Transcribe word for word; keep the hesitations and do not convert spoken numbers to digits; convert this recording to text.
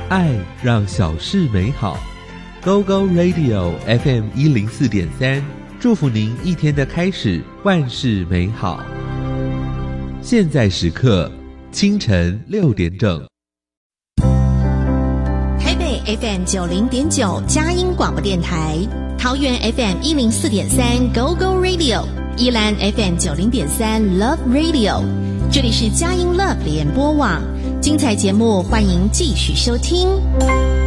爱让小事美好。 Go Go Radio F M 一零四点三，祝福您一天的开始万事美好。现在时刻清晨六点整。 台北 F M 九零点九佳音广播电台，桃园 F M 一零四点三 Go Go Radio， 宜兰 F M 九零点三 Love Radio， 这里是佳音 Love 联播网，精彩节目欢迎继续收听。